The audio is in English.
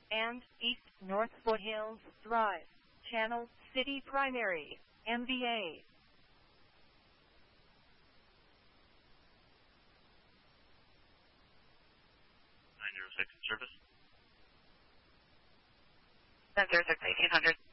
and East North Foothills Drive, Channel City Primary, MVA. 906 in service. 906, 1800.